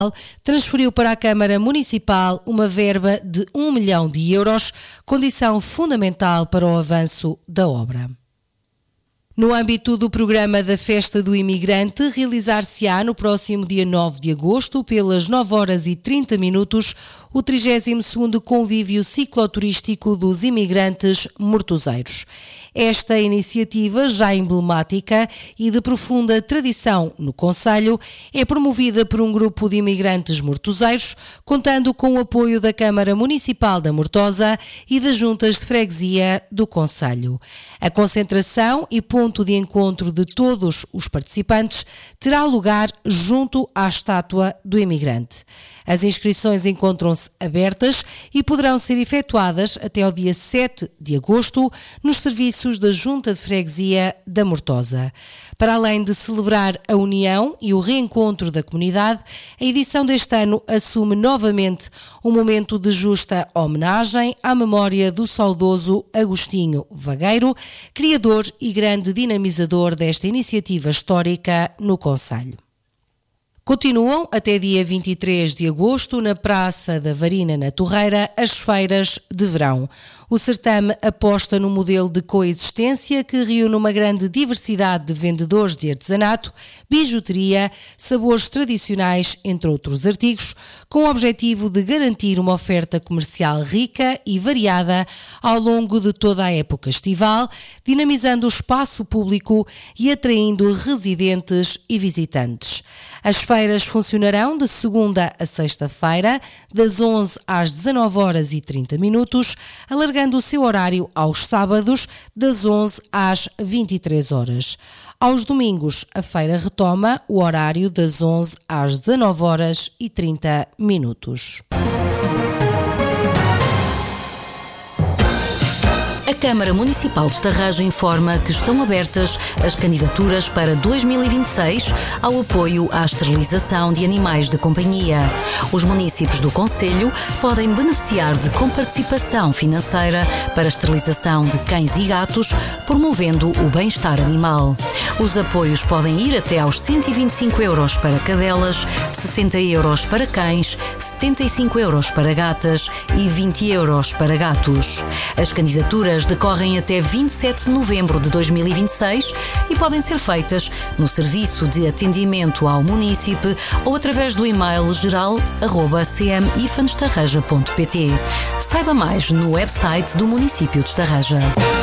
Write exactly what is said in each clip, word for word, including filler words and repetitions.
transferiu para a Câmara Municipal uma verba de um milhão de euros, condição fundamental para o avanço da obra. No âmbito do programa da Festa do Imigrante, realizar-se-á no próximo dia nove de agosto, pelas nove horas e trinta minutos, o trigésimo segundo Convívio Cicloturístico dos Imigrantes Mortoseiros. Esta iniciativa, já emblemática e de profunda tradição no concelho, é promovida por um grupo de imigrantes mortoseiros, contando com o apoio da Câmara Municipal da Mortosa e das juntas de freguesia do concelho. A concentração e ponto de encontro de todos os participantes terá lugar junto à estátua do imigrante. As inscrições encontram-se abertas e poderão ser efetuadas até ao dia sete de agosto nos serviços da Junta de Freguesia da Mortosa. Para além de celebrar a união e o reencontro da comunidade, a edição deste ano assume novamente um momento de justa homenagem à memória do saudoso Agostinho Vagueiro, criador e grande dinamizador desta iniciativa histórica no concelho. Continuam até dia vinte e três de agosto na Praça da Varina, na Torreira, as feiras de verão. O certame aposta no modelo de coexistência que reúne uma grande diversidade de vendedores de artesanato, bijuteria, sabores tradicionais, entre outros artigos, com o objetivo de garantir uma oferta comercial rica e variada ao longo de toda a época estival, dinamizando o espaço público e atraindo residentes e visitantes. As feiras funcionarão de segunda a sexta-feira, das onze às dezanove horas e trinta minutos, alargando o seu horário aos sábados, das onze às vinte e três horas. Aos domingos, a feira retoma o horário das onze às dezanove horas e trinta minutos. A Câmara Municipal de Estarrajo informa que estão abertas as candidaturas para dois mil e vinte e seis ao apoio à esterilização de animais de companhia. Os municípios do concelho podem beneficiar de comparticipação financeira para a esterilização de cães e gatos, promovendo o bem-estar animal. Os apoios podem ir até aos cento e vinte e cinco euros para cadelas, sessenta euros para cães, setenta e cinco euros para gatas e vinte euros para gatos. As candidaturas decorrem até vinte e sete de novembro de dois mil e vinte e seis e podem ser feitas no Serviço de Atendimento ao Munícipe ou através do e-mail geral arroba c m ifan estarraja ponto p t. Saiba mais no website do município de Estarraja.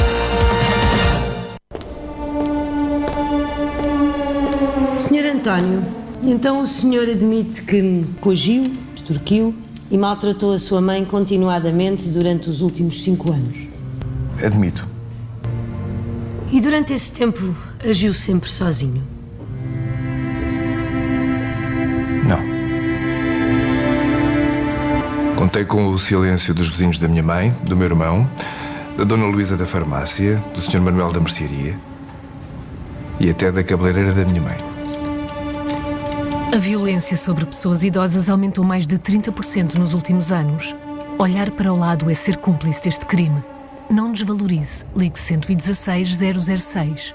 senhor António, então o senhor admite que me coagiu, extorquiu e maltratou a sua mãe continuadamente durante os últimos cinco anos? Admito. E durante esse tempo agiu sempre sozinho? Não. Contei com o silêncio dos vizinhos da minha mãe, do meu irmão, da Dona Luísa da farmácia, do senhor Manuel da mercearia e até da cabeleireira da minha mãe. A violência sobre pessoas idosas aumentou mais de trinta por cento nos últimos anos. Olhar para o lado é ser cúmplice deste crime. Não desvalorize. Ligue cento e dezasseis zero zero seis.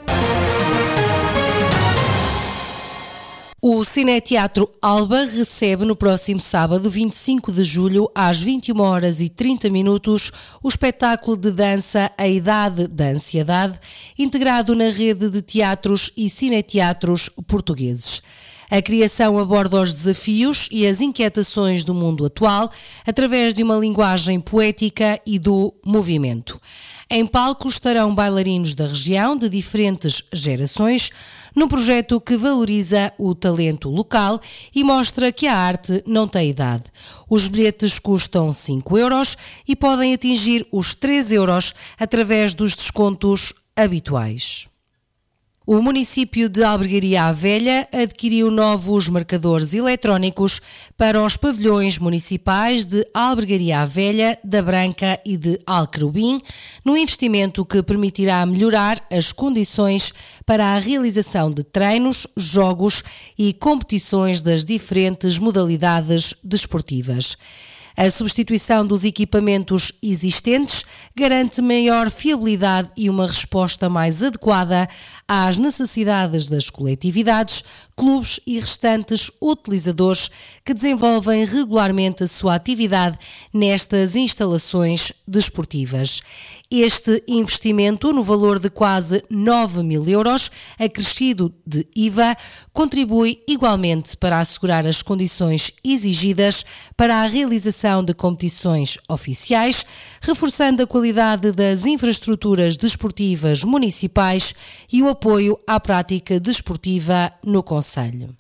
O Cineteatro Alba recebe no próximo sábado, vinte e cinco de julho, às vinte e uma horas e trinta minutos, o espetáculo de dança A Idade da Ansiedade, integrado na rede de teatros e cineteatros portugueses. A criação aborda os desafios e as inquietações do mundo atual através de uma linguagem poética e do movimento. Em palco estarão bailarinos da região de diferentes gerações, num projeto que valoriza o talento local e mostra que a arte não tem idade. Os bilhetes custam cinco euros e podem atingir os três euros através dos descontos habituais. O município de Albergaria à Velha adquiriu novos marcadores eletrónicos para os pavilhões municipais de Albergaria à Velha, da Branca e de Alcrubim, num investimento que permitirá melhorar as condições para a realização de treinos, jogos e competições das diferentes modalidades desportivas. A substituição dos equipamentos existentes garante maior fiabilidade e uma resposta mais adequada às necessidades das coletividades, clubes e restantes utilizadores que desenvolvem regularmente a sua atividade nestas instalações desportivas. Este investimento, no valor de quase nove mil euros, acrescido de I V A, contribui igualmente para assegurar as condições exigidas para a realização de competições oficiais, reforçando a qualidade das infraestruturas desportivas municipais e o apoio à prática desportiva no concelho.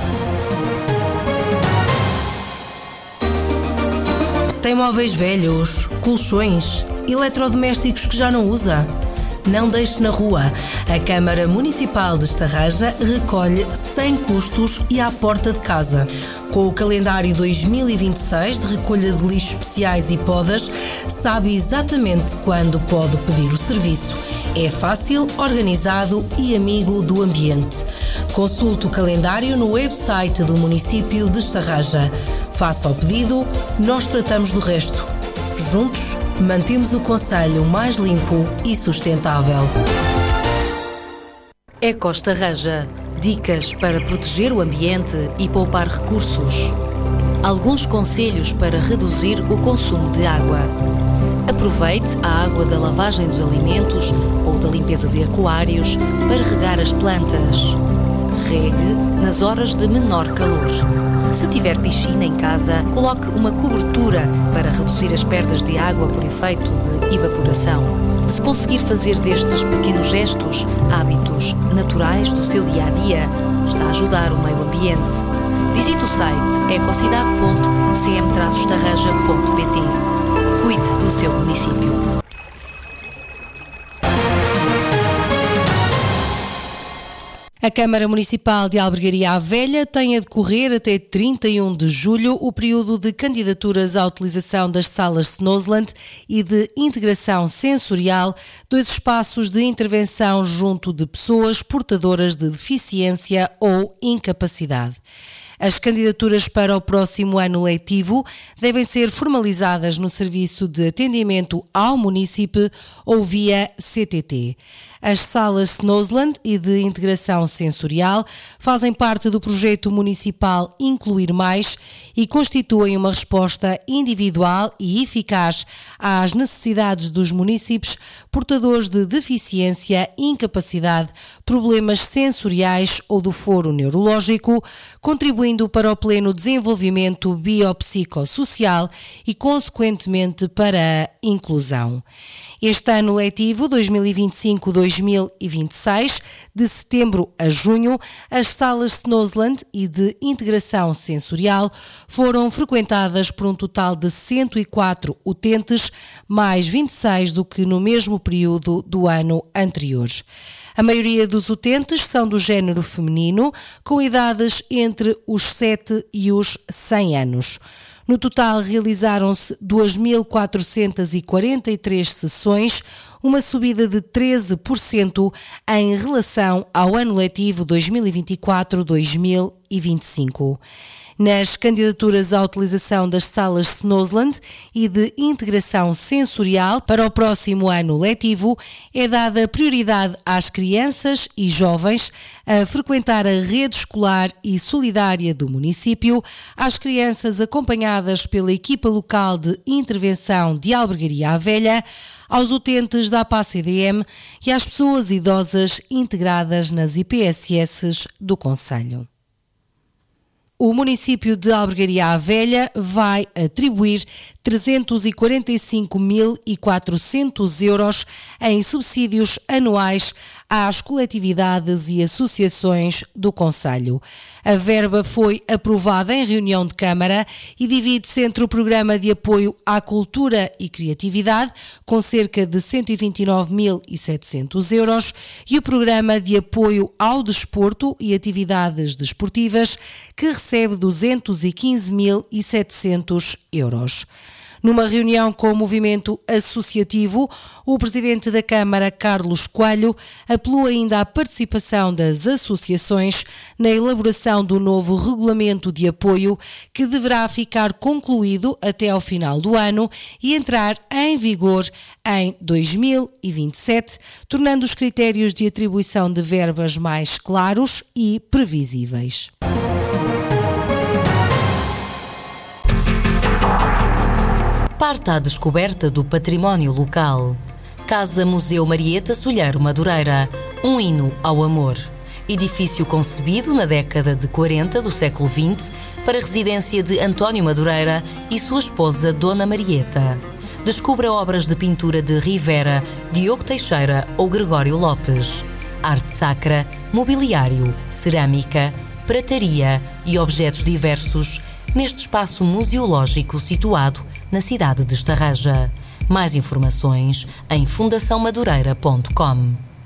Tem móveis velhos, colchões, eletrodomésticos que já não usa? Não deixe na rua. A Câmara Municipal de Estarreja recolhe sem custos e à porta de casa. Com o calendário dois mil e vinte e seis de recolha de lixos especiais e podas, sabe exatamente quando pode pedir o serviço. É fácil, organizado e amigo do ambiente. Consulte o calendário no website do município de Estarreja. Faça o pedido, nós tratamos do resto. Juntos, mantemos o concelho mais limpo e sustentável. Eco Estarreja. Dicas para proteger o ambiente e poupar recursos. Alguns conselhos para reduzir o consumo de água. Aproveite a água da lavagem dos alimentos ou da limpeza de aquários para regar as plantas. Regue nas horas de menor calor. Se tiver piscina em casa, coloque uma cobertura para reduzir as perdas de água por efeito de evaporação. Se conseguir fazer destes pequenos gestos hábitos naturais do seu dia-a-dia, está a ajudar o meio ambiente. Visite o site ecocidade ponto c m traço estarreja ponto p t. Cuide do seu município. A Câmara Municipal de Albergaria à Velha tem a decorrer até trinta e um de julho o período de candidaturas à utilização das salas Snozland e de integração sensorial, dois espaços de intervenção junto de pessoas portadoras de deficiência ou incapacidade. As candidaturas para o próximo ano letivo devem ser formalizadas no Serviço de Atendimento ao Munícipe ou via C T T. As salas Snozland e de integração sensorial fazem parte do projeto municipal Incluir Mais e constituem uma resposta individual e eficaz às necessidades dos munícipes portadores de deficiência, incapacidade, problemas sensoriais ou do foro neurológico, contribuindo para o pleno desenvolvimento biopsicossocial e, consequentemente, para a inclusão. Este ano letivo dois mil e vinte e cinco a dois mil e vinte e seis, de setembro a junho, as salas Snozland e de integração sensorial foram frequentadas por um total de cento e quatro utentes, mais vinte e seis do que no mesmo período do ano anterior. A maioria dos utentes são do género feminino, com idades entre os sete e os cem anos. No total, realizaram-se duas mil quatrocentas e quarenta e três sessões, uma subida de treze por cento em relação ao ano letivo dois mil e vinte e quatro a dois mil e vinte e cinco. Nas candidaturas à utilização das salas Snozland e de integração sensorial para o próximo ano letivo, é dada prioridade às crianças e jovens a frequentar a rede escolar e solidária do município, às crianças acompanhadas pela equipa local de intervenção de Albergaria à Velha, aos utentes da A P A C D M e às pessoas idosas integradas nas I P S S do concelho. O município de Albergaria à Velha vai atribuir trezentos e quarenta e cinco mil e quatrocentos euros em subsídios anuais às coletividades e associações do concelho. A verba foi aprovada em reunião de Câmara e divide-se entre o Programa de Apoio à Cultura e Criatividade, com cerca de cento e vinte e nove mil e setecentos euros, e o Programa de Apoio ao Desporto e Atividades Desportivas, que recebe duzentos e quinze mil e setecentos euros. Numa reunião com o movimento associativo, o presidente da Câmara, Carlos Coelho, apelou ainda à participação das associações na elaboração do novo regulamento de apoio, que deverá ficar concluído até ao final do ano e entrar em vigor em dois mil e vinte e sete, tornando os critérios de atribuição de verbas mais claros e previsíveis. Parta à descoberta do património local. Casa Museu Marieta Solheiro Madureira, um hino ao amor. Edifício concebido na década de quarenta do século vinte para residência de António Madureira e sua esposa Dona Marieta. Descubra obras de pintura de Rivera, Diogo Teixeira ou Gregório Lopes. Arte sacra, mobiliário, cerâmica, prataria e objetos diversos neste espaço museológico situado na cidade de Estarreja. Mais informações em fundação madureira ponto com.